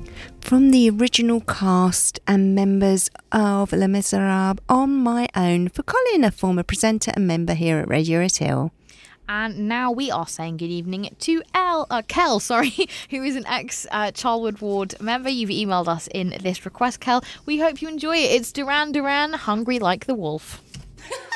From the original cast and members of Les Miserables on my own, for Colin, a former presenter and member here at Radio Retail. And now we are saying good evening to Kel, who is an ex-Charlwood Ward member. You've emailed us in this request, Kel. We hope you enjoy it. It's Duran Duran, Hungry Like the Wolf.